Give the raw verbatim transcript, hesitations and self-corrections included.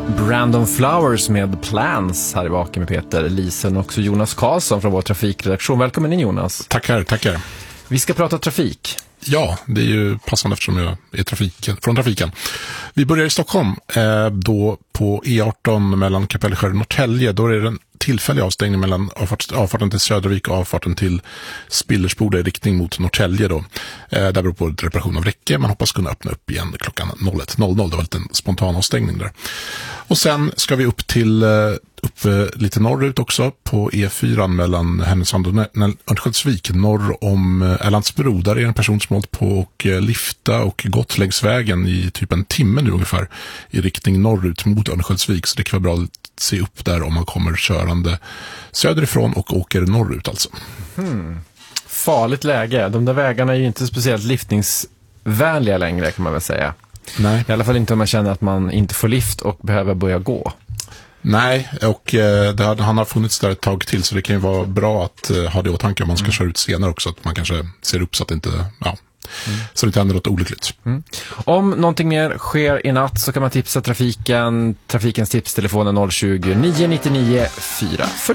Brandon Flowers med Plans här i baken med Peter Lisen och också Jonas Karlsson från vår trafikredaktion. Välkommen in, Jonas. Tackar, tackar. Vi ska prata trafik. Ja, det är ju passande eftersom jag är trafiken, från trafiken. Vi börjar i Stockholm, eh, då på E arton mellan Kapellskär och Norrtälje. Då är det en tillfällig avstängning mellan avfart, avfarten till Södervik och avfarten till Spillersboda i riktning mot Norrtälje då. Eh, där beror på reparation av räcke. Man hoppas kunna öppna upp igen klockan ett noll noll. Det var lite en spontan avstängning där. Och sen ska vi upp till eh, upp eh, lite norrut också på E fyra mellan Härnösand och Örnsköldsvik norr om eh, Erlandsbro. Där är en person som hållit på och eh, lifta och gått längs vägen i typ en timme nu ungefär i riktning norrut mot Örnsköldsvik. Så det kan vara bra att se upp där om man kommer körande söderifrån och åker norrut alltså. Hmm. Farligt läge. De där vägarna är ju inte speciellt liftningsvänliga längre kan man väl säga. Nej. I alla fall inte om man känner att man inte får lift och behöver börja gå. Nej, och eh, det har, han har funnits där ett tag till så det kan ju vara bra att eh, ha det i åtanke om man ska mm. köra ut senare också. Att man kanske ser upp så att det inte, ja, mm. så det inte händer något olyckligt. Mm. Om någonting mer sker i natt så kan man tipsa trafiken. Trafikens tipstelefon är noll tjugo, nio nio nio, fyra fyra